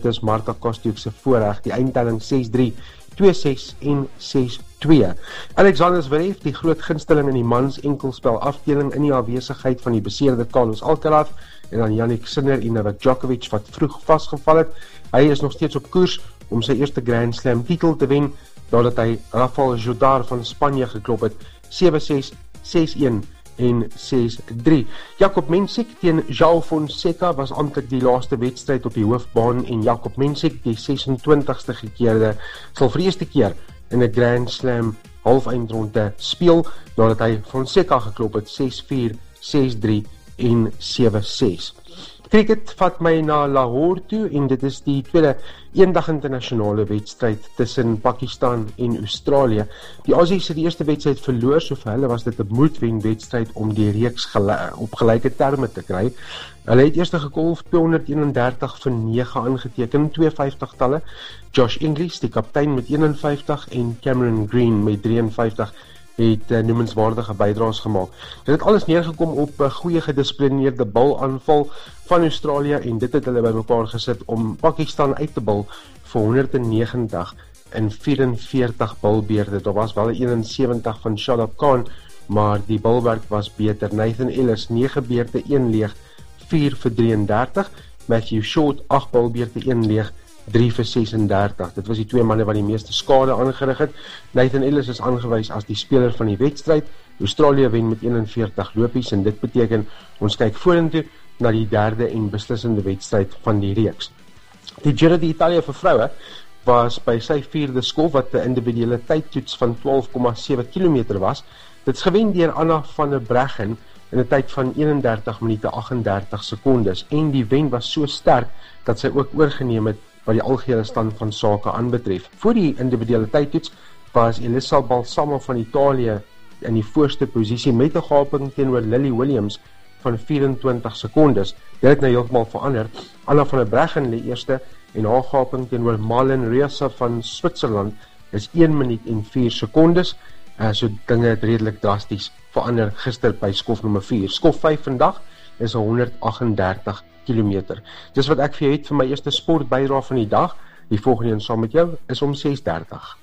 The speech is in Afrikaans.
Dis Marta Kostyuk se voorreg, die eindtelling 6-3, 2-6 en 6-2. Alexander Zverev, die groot gunsteling in die mans enkelspel afdeling in die afwesigheid van die beseerde Carlos Alcaraz en dan Jannik Sinner en Novak Djokovic wat vroeg vasgeval het. Hy is nog steeds op koers om sy eerste Grand Slam titel te wen nadat hy Rafael Jodar van Spanje geklop het 7-6, 6-1 en 6-3. Jakob Mensik teen João Fonseca was amptelik die laaste wedstryd op die hoofbaan en Jakob Mensik, die 26ste gekeerde, sal vir die eerste keer in 'n Grand Slam halfeindronde speel nadat hy Fonseca geklop het 6-4, 6-3 en 7-6. Cricket vat my na Lahore toe en dit is die tweede eendag internasionale wedstryd tussen Pakistan en Australië. Die Aussies het die eerste wedstryd verloor, so vir hulle was dit 'n moedwen wedstryd om die reeks op gelyke terme te kry. Hulle het eers gekolf 231 vir 9 aangeteken, 52 talle. Josh Inglis, die kaptein met 51 en Cameron Green met 53 het noemenswaardige bydraes gemaak. Dit het alles neergekom op 'n goeie gedissiplineerde balaanval van Australië en dit het hulle bymekaar gesit om Pakistan uit te bil vir 190 in 44 bilbeerde. Daar was wel 71 van Shadab Khan, maar die bilwerk was beter. Nathan Ellis 9 beerte 1 leeg, 4 vir 33. Matthew Short 8 bilbeerte 1 leeg, 3 vir 36. Dit was die twee manne wat die meeste skade aangerig het. Nathan Ellis is aangewys as die speler van die wedstryd. Australië wen met 41 lopies en dit beteken ons kyk vorentoe na die derde en beslissende wedstryd van die reeks. Die Giro d'Italia vir vroue was by sy 4de skof wat 'n individuele tydtoets van 12,7 km was. Dit is gewen deur Anna van der Breggen in 'n tyd van 31 minute 38 sekondes en die wen was so sterk dat sy ook oorgeneem het wat die algehele stand van sake aanbetref. Voor die individuele tydtoets was Elisa Balsamo van Italië in die voorste posisie met 'n gaping teenoor Lily Williams van 24 sekondes. Dit het nou heeltemal verander. Anna van der Breggen lê eerste en haar gaping teenoor Malin Reesa van Switserland is 1 minuut en 4 sekondes. So dinge het redelik drasties verander gister by skof nommer 4. Skof 5 vandag is 138 km. Dis wat ek vir jou het vir my eerste sportbydra van die dag. Die volgende een saam met jou is om 6:30.